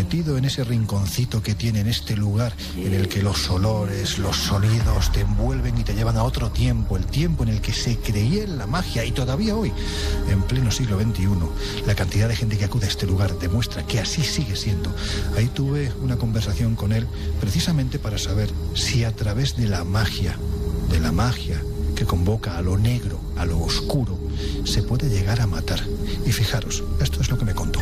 metido en ese rinconcito que tiene en este lugar en el que los olores, los sonidos te envuelven y te llevan a otro tiempo, el tiempo en el que se creía en la magia, y todavía hoy, en pleno siglo XXI, la cantidad de gente que acude a este lugar demuestra que así sigue siendo. Ahí tuve una conversación con él precisamente para saber si a través de la magia que convoca a lo negro, a lo oscuro, se puede llegar a matar. Y fijaros, esto es lo que me contó.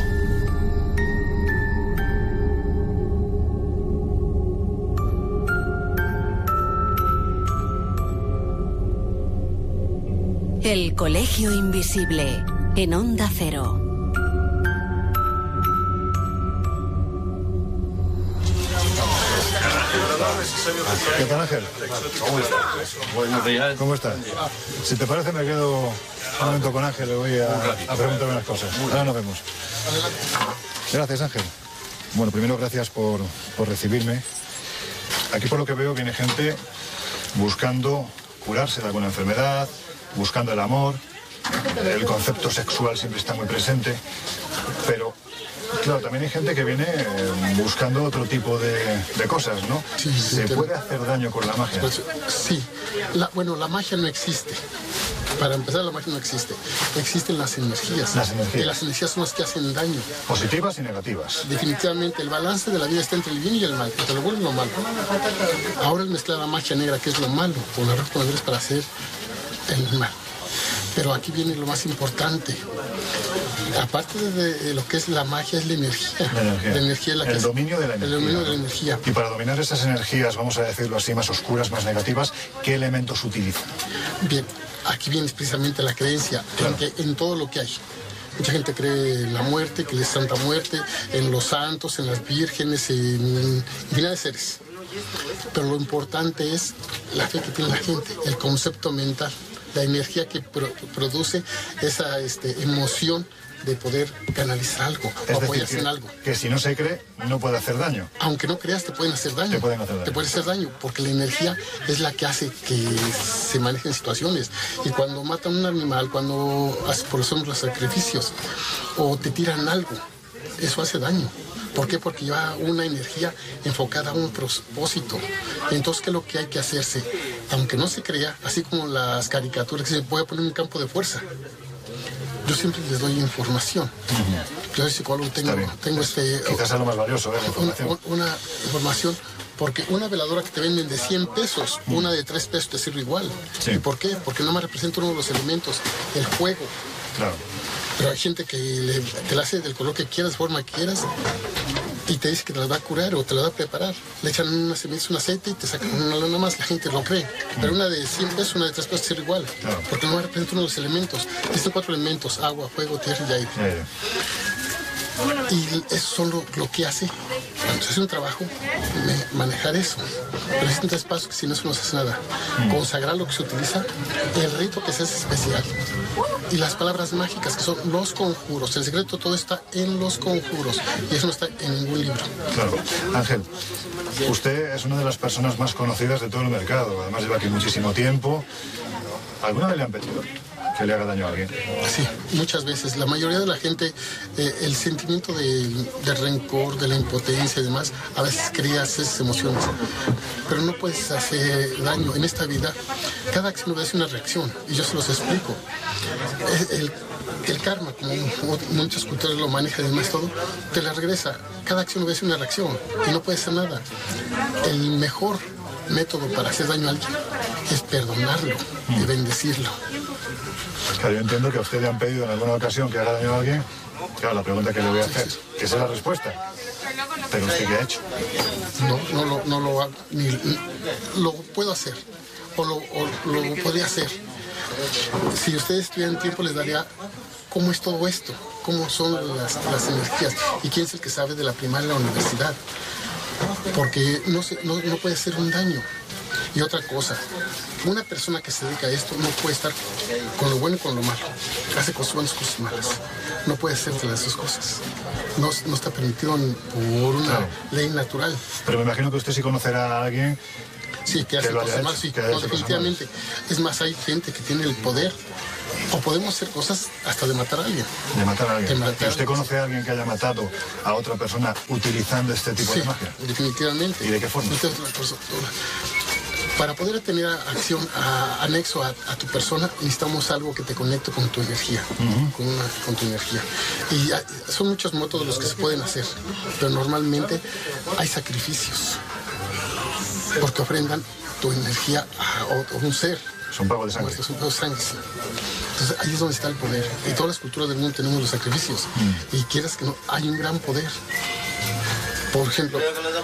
El Colegio Invisible, en Onda Cero. ¿Qué tal, Ángel? ¿Cómo estás? Buenos días. ¿Cómo estás? Si te parece, me quedo un momento con Ángel, le voy a preguntarme unas cosas. Ahora nos vemos. Gracias, Ángel. Bueno, primero, gracias por recibirme. Aquí, por lo que veo, viene gente buscando curarse de alguna enfermedad, buscando el amor. El concepto sexual siempre está muy presente, pero claro, también hay gente que viene buscando otro tipo de cosas, ¿no? Sí, ¿Se puede hacer daño con la magia? Pues, sí. La magia no existe. Para empezar, la magia no existe. Existen las energías. Las energías. Y las energías son las que hacen daño. Positivas y negativas. Definitivamente, el balance de la vida está entre el bien y el mal, entre lo bueno y lo malo. Ahora el mezclar la magia negra, que es lo malo, con las responsabilidades para hacer el mal. Pero aquí viene lo más importante. Aparte de lo que es la magia, es la energía. La energía es la que el dominio de la energía. El dominio de la energía. Y para dominar esas energías, vamos a decirlo así, más oscuras, más negativas, ¿qué elementos utilizan? Bien, aquí viene precisamente la creencia, claro, en todo lo que hay. Mucha gente cree en la muerte, que es Santa Muerte, en los santos, en las vírgenes, en infinidad de seres. Pero lo importante es la fe que tiene la gente, el concepto mental, la energía que produce esa emoción de poder canalizar algo o apoyarse en algo. Que si no se cree, no puede hacer daño. Aunque no creas, te pueden hacer daño. Te pueden hacer daño. Te pueden hacer daño, porque la energía es la que hace que se manejen situaciones. Y cuando matan un animal, cuando hacen por ejemplo los sacrificios, o te tiran algo, eso hace daño. ¿Por qué? Porque lleva una energía enfocada a un propósito. Entonces, ¿qué es lo que hay que hacerse? Aunque no se crea, así como las caricaturas que se puede poner un campo de fuerza. Yo siempre les doy información. Yo soy psicólogo, tengo quizás es lo más valioso, la información. Una información, porque una veladora que te venden de 100 pesos, una de 3 pesos te sirve igual. Sí. ¿Y por qué? Porque nomás representa uno de los elementos, el fuego. Claro. Pero hay gente que te la hace del color que quieras, de forma que quieras, y te dice que te la va a curar o te la va a preparar. Le echan unas semillas, un aceite y te sacan una lana más, la gente lo cree. Pero una de 100 pesos, una de 3 pesos sirve igual. Claro. Porque no representa uno de los elementos. Existen 4 elementos: agua, fuego, tierra y aire. Y eso son lo que hace, cuando se hace un trabajo, manejar eso. Pero existen 3 pasos que sin eso no se hace nada. Consagrar lo que se utiliza, el rito que se hace especial, y las palabras mágicas, que son los conjuros. El secreto todo está en los conjuros, y eso no está en ningún libro. Claro. Ángel, usted es una de las personas más conocidas de todo el mercado. Además lleva aquí muchísimo tiempo. ¿Alguna vez le han pedido que le haga daño a alguien? Sí, muchas veces. La mayoría de la gente, el sentimiento de rencor, de la impotencia y demás, a veces crea esas emociones. Pero no puedes hacer daño. En esta vida, cada acción obedece una reacción. Y yo se los explico. El karma, como muchas culturas lo manejan y demás todo, te la regresa. Cada acción obedece una reacción. Y no puede ser nada. El mejor método para hacer daño a alguien es perdonarlo y bendecirlo. Claro, yo entiendo que a usted le han pedido en alguna ocasión que haga daño a alguien. Claro, la pregunta que le voy a hacer, que esa es la respuesta. ¿Pero usted qué ha hecho? No lo hago, ni lo puedo hacer, o lo podría hacer. Si ustedes tuvieran tiempo, les daría cómo es todo esto, cómo son las energías, y quién es el que sabe de la primaria en la universidad. Porque no puede hacer un daño. Y otra cosa, una persona que se dedica a esto no puede estar con lo bueno y con lo malo. Hace cosas buenas, cosas malas. No puede hacer de las dos cosas. No está permitido por una ley natural. Pero me imagino que usted sí conocerá a alguien. Sí, que hace cosas malas, sí, definitivamente. Es más, hay gente que tiene el poder O podemos hacer cosas hasta de matar a alguien. De matar a alguien. De matar ¿Y usted conoce a alguien que haya matado a otra persona utilizando este tipo de magia? Definitivamente. ¿Y de qué forma? Para poder tener acción anexo a tu persona, necesitamos algo que te conecte con tu energía. Con tu energía. Y son muchos métodos los que se pueden hacer, pero normalmente hay sacrificios. Porque ofrendan tu energía a un ser. Son pago de sangre. Es un pago de sangre, sí. Entonces ahí es donde está el poder. En todas las culturas del mundo tenemos los sacrificios. Y quieras que no, hay un gran poder. Por ejemplo,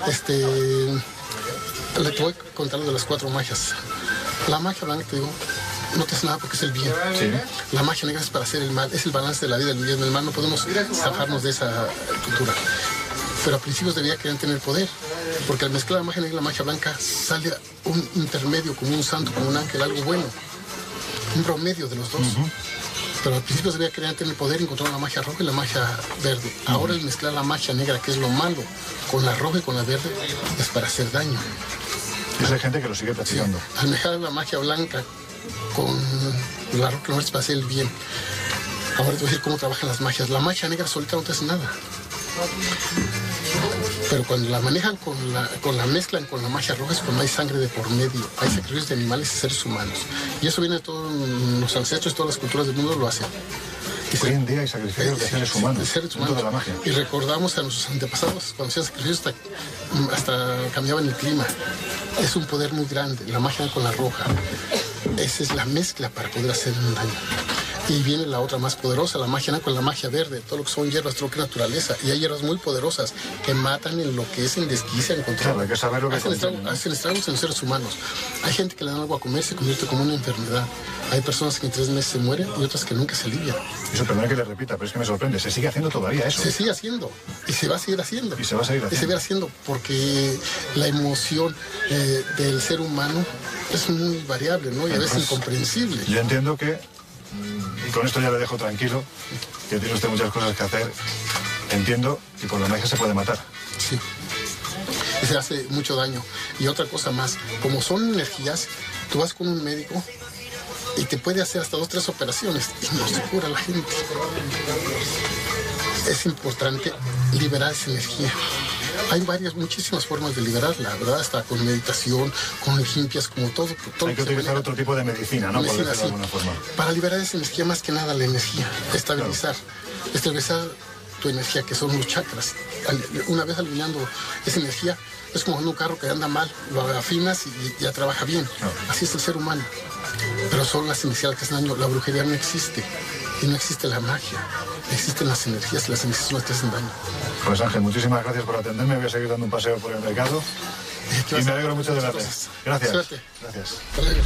te voy a contar lo de las 4 magias. La magia blanca, te digo, no te hace nada porque es el bien. Sí. La magia negra es para hacer el mal. Es el balance de la vida, el bien y el mal. No podemos zafarnos de esa cultura. Pero a principios de vida querían tener poder. Porque al mezclar la magia negra y la magia blanca sale un intermedio, como un santo, como un ángel, algo bueno. Un promedio de los dos. Pero al principio de vida querían tener poder y encontraron la magia roja y la magia verde. Ahora el mezclar la magia negra, que es lo malo, con la roja y con la verde, es para hacer daño. Es la gente que lo sigue practicando. Sí. Al mezclar la magia blanca con la roja es para hacer el bien. Ahora te voy a decir cómo trabajan las magias. La magia negra solita no te hace nada. Pero cuando la manejan con la mezclan con la magia roja es cuando hay sangre de por medio. Hay sacrificios de animales y seres humanos. Y eso viene de todos los ancestros, todas las culturas del mundo lo hacen. Hoy en día hay sacrificios de seres humanos. De la magia. Y recordamos a nuestros antepasados cuando hacían sacrificios hasta cambiaban el clima. Es un poder muy grande, la magia con la roja. Esa es la mezcla para poder hacer un daño. Y viene la otra más poderosa, la magia con la magia verde, todo lo que son hierbas, todo lo que es naturaleza. Y hay hierbas muy poderosas que matan, enloquecen, desquician, controlan. Claro, hay que saber lo que hacen estragos en seres humanos. Hay gente que le dan algo a comer, se convierte como una enfermedad. Hay personas que en 3 meses se mueren y otras que nunca se alivian. Eso, perdona que le repita, pero es que me sorprende. Se sigue haciendo todavía eso. Se sigue haciendo. Y se va a seguir haciendo. Y se va a seguir haciendo. Y se va a seguir haciendo porque la emoción del ser humano es muy variable, ¿no? Y a veces incomprensible. Yo entiendo que, y con esto ya le dejo tranquilo, que tiene usted muchas cosas que hacer. Entiendo que con la magia se puede matar. Sí. Y se hace mucho daño. Y otra cosa más, como son energías, tú vas con un médico y te puede hacer hasta 2 o 3 operaciones y no se cura la gente. Es importante liberar esa energía. Hay muchísimas formas de liberarla, ¿verdad? Hasta con meditación, con limpias, como todo. Hay que utilizar otro tipo de medicina, ¿no? Por decirlo de alguna forma. Para liberar esa energía, más que nada la energía. Estabilizar. Claro. Estabilizar tu energía, que son los chakras. Una vez alineando esa energía, es como en un carro que anda mal, lo afinas y ya trabaja bien. Claro. Así es el ser humano. Pero son las energías que hacen daño. La brujería no existe. Y no existe la magia. Existen las energías y las energías son las que hacen daño. Pues Ángel, muchísimas gracias por atenderme. Voy a seguir dando un paseo por el mercado. Y me alegro mucho de verte. Gracias. Suerte. Gracias. Hasta luego.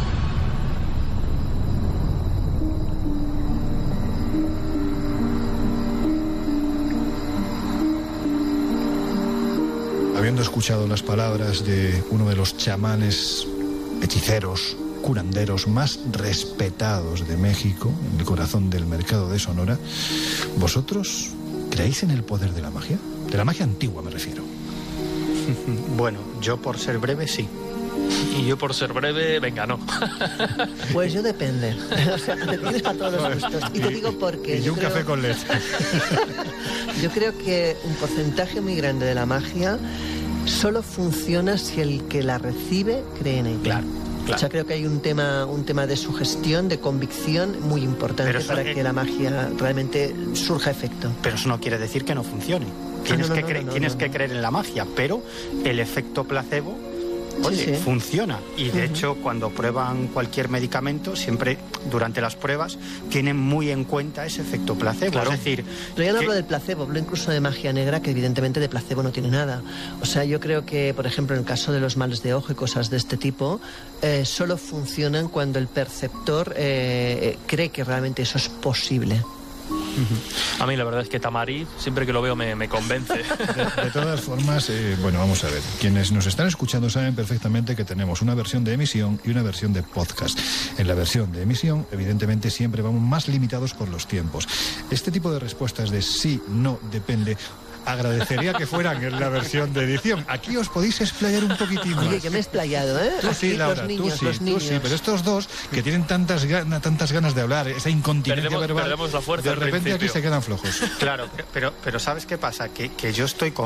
Habiendo escuchado las palabras de uno de los chamanes, hechiceros, curanderos más respetados de México, en el corazón del mercado de Sonora, ¿vosotros creéis en el poder de la magia? De la magia antigua me refiero. Bueno, yo por ser breve sí. Y yo por ser breve, venga, no. Pues yo depende. O sea, depende para todos los gustos. Y te digo porque... Y un café con leche. Yo creo que un porcentaje muy grande de la magia solo funciona si el que la recibe cree en ella. Claro. O sea, creo que hay un tema de sugestión, de convicción muy importante para que la magia realmente surja efecto. Pero eso no quiere decir que no funcione. Tienes que creer en la magia, pero el efecto placebo, oye, sí. Funciona. Y de hecho, cuando prueban cualquier medicamento, siempre durante las pruebas tienen muy en cuenta ese efecto placebo. Claro. Es decir, pero ya no hablo del placebo, hablo incluso de magia negra, que evidentemente de placebo no tiene nada. O sea, yo creo que, por ejemplo, en el caso de los males de ojo y cosas de este tipo, solo funcionan cuando el perceptor cree que realmente eso es posible. A mí la verdad es que Tamariz, siempre que lo veo me convence. De todas formas, bueno, vamos a ver. Quienes nos están escuchando saben perfectamente que tenemos una versión de emisión y una versión de podcast. En la versión de emisión, evidentemente, siempre vamos más limitados por los tiempos. Este tipo de respuestas de sí, no, depende, agradecería que fueran en la versión de edición. Aquí os podéis explayar un poquitín más. Oye, que me he explayado, ¿eh? Tú sí, Laura, los niños. pero estos dos que tienen tantas ganas de hablar, esa incontinencia verbal, perdemos la fuerza de repente aquí se quedan flojos. Claro, pero ¿sabes qué pasa? Que yo estoy con